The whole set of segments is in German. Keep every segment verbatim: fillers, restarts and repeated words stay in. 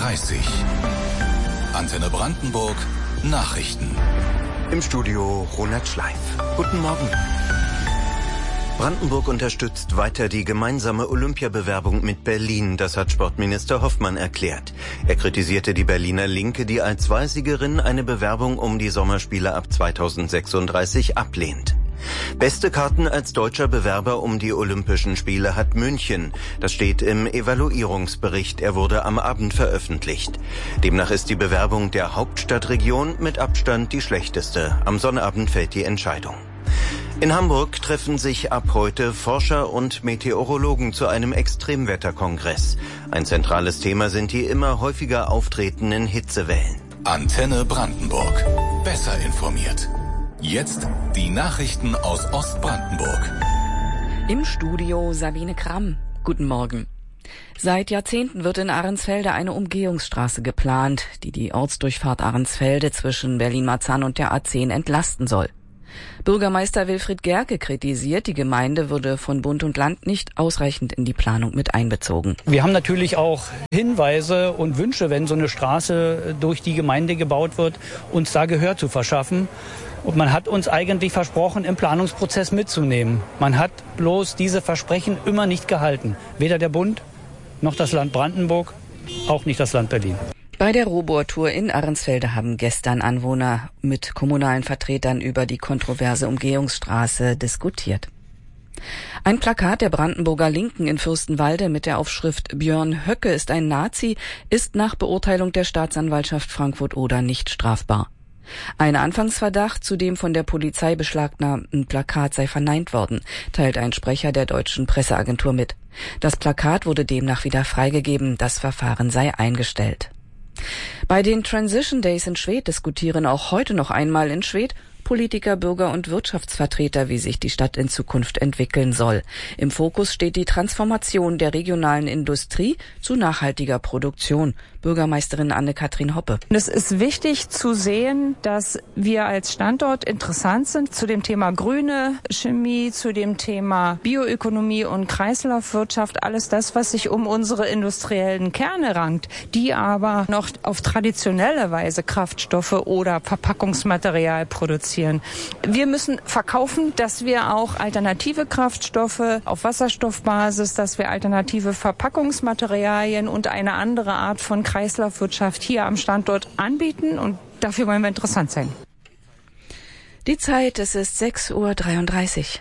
dreißig. Antenne Brandenburg Nachrichten. Im Studio Ronald Schleif. Guten Morgen. Brandenburg unterstützt weiter die gemeinsame Olympiabewerbung mit Berlin, das hat Sportminister Hoffmann erklärt. Er kritisierte die Berliner Linke, die als Wahlsiegerin eine Bewerbung um die Sommerspiele ab zweitausendsechsunddreißig ablehnt. Beste Karten als deutscher Bewerber um die Olympischen Spiele hat München. Das steht im Evaluierungsbericht. Er wurde am Abend veröffentlicht. Demnach ist die Bewerbung der Hauptstadtregion mit Abstand die schlechteste. Am Sonnabend fällt die Entscheidung. In Hamburg treffen sich ab heute Forscher und Meteorologen zu einem Extremwetterkongress. Ein zentrales Thema sind die immer häufiger auftretenden Hitzewellen. Antenne Brandenburg. Besser informiert. Jetzt die Nachrichten aus Ostbrandenburg. Im Studio Sabine Kramm. Guten Morgen. Seit Jahrzehnten wird in Ahrensfelde eine Umgehungsstraße geplant, die die Ortsdurchfahrt Ahrensfelde zwischen Berlin-Marzahn und der A zehn entlasten soll. Bürgermeister Wilfried Gerke kritisiert, die Gemeinde würde von Bund und Land nicht ausreichend in die Planung mit einbezogen. Wir haben natürlich auch Hinweise und Wünsche, wenn so eine Straße durch die Gemeinde gebaut wird, uns da Gehör zu verschaffen. Und man hat uns eigentlich versprochen, im Planungsprozess mitzunehmen. Man hat bloß diese Versprechen immer nicht gehalten. Weder der Bund noch das Land Brandenburg, auch nicht das Land Berlin. Bei der Robotour in Ahrensfelde haben gestern Anwohner mit kommunalen Vertretern über die kontroverse Umgehungsstraße diskutiert. Ein Plakat der Brandenburger Linken in Fürstenwalde mit der Aufschrift "Björn Höcke ist ein Nazi" ist nach Beurteilung der Staatsanwaltschaft Frankfurt-Oder nicht strafbar. Ein Anfangsverdacht zu dem von der Polizei beschlagnahmten Plakat sei verneint worden, teilt ein Sprecher der deutschen Presseagentur mit. Das Plakat wurde demnach wieder freigegeben, das Verfahren sei eingestellt. Bei den Transition Days in Schwedt diskutieren auch heute noch einmal in Schwedt Politiker, Bürger und Wirtschaftsvertreter, wie sich die Stadt in Zukunft entwickeln soll. Im Fokus steht die Transformation der regionalen Industrie zu nachhaltiger Produktion. Bürgermeisterin Anne-Kathrin Hoppe. Es ist wichtig zu sehen, dass wir als Standort interessant sind zu dem Thema grüne Chemie, zu dem Thema Bioökonomie und Kreislaufwirtschaft. Alles das, was sich um unsere industriellen Kerne rankt, die aber noch auf traditionelle Weise Kraftstoffe oder Verpackungsmaterial produzieren. Wir müssen verkaufen, dass wir auch alternative Kraftstoffe auf Wasserstoffbasis, dass wir alternative Verpackungsmaterialien und eine andere Art von Kreislaufwirtschaft hier am Standort anbieten, und dafür wollen wir interessant sein. Die Zeit, es ist sechs Uhr dreiunddreißig.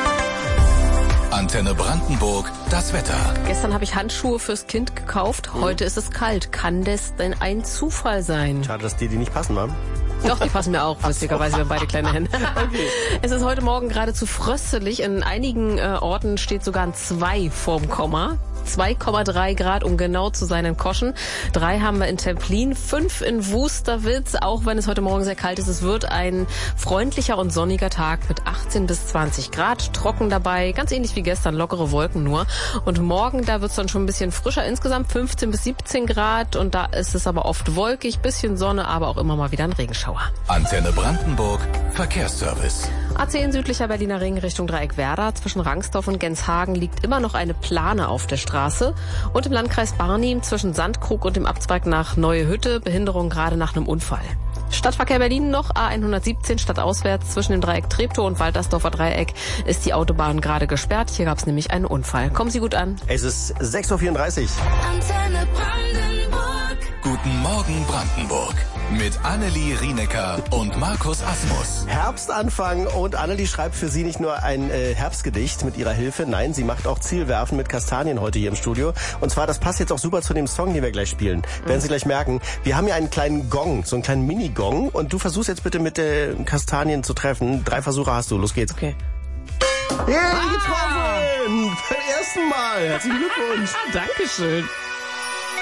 Antenne Brandenburg, das Wetter. Gestern habe ich Handschuhe fürs Kind gekauft, heute ist es kalt. Kann das denn ein Zufall sein? Schade, dass die, die nicht passen haben. Doch, die passen mir auch, lustigerweise, wir haben beide kleine Hände. Okay. Es ist heute Morgen geradezu fröstelig. In einigen äh, Orten steht sogar ein zwei vorm Komma. zwei Komma drei Grad, um genau zu sein, in Koschen. drei haben wir in Templin, fünf in Wusterwitz. Auch wenn es heute Morgen sehr kalt ist, es wird ein freundlicher und sonniger Tag mit achtzehn bis zwanzig Grad. Trocken dabei, ganz ähnlich wie gestern, lockere Wolken nur. Und morgen, da wird es dann schon ein bisschen frischer, insgesamt fünfzehn bis siebzehn Grad. Und da ist es aber oft wolkig, bisschen Sonne, aber auch immer mal wieder ein Regenschauer. Antenne Brandenburg, Verkehrsservice. A zehn südlicher Berliner Ring Richtung Dreieck Werder. Zwischen Rangsdorf und Genshagen liegt immer noch eine Plane auf der Straße. Und im Landkreis Barnim zwischen Sandkrug und dem Abzweig nach Neue Hütte Behinderung gerade nach einem Unfall. Stadtverkehr Berlin noch, A hundertsiebzehn stadtauswärts zwischen dem Dreieck Treptow und Waltersdorfer Dreieck ist die Autobahn gerade gesperrt. Hier gab es nämlich einen Unfall. Kommen Sie gut an. Es ist sechs Uhr vierunddreißig. Antenne Brandenburg. Guten Morgen Brandenburg. Mit Annelie Rienecker und Markus Asmus. Herbstanfang, und Annelie schreibt für Sie nicht nur ein äh, Herbstgedicht mit ihrer Hilfe, nein, sie macht auch Zielwerfen mit Kastanien heute hier im Studio. Und zwar, das passt jetzt auch super zu dem Song, den wir gleich spielen. Mhm. Werden Sie gleich merken. Wir haben hier einen kleinen Gong, so einen kleinen Mini-Gong, und du versuchst jetzt bitte mit äh, Kastanien zu treffen. Drei Versuche hast du, los geht's. Okay. Hey, ah! getroffen! Beim ersten Mal. Herzlichen Glückwunsch. Dankeschön.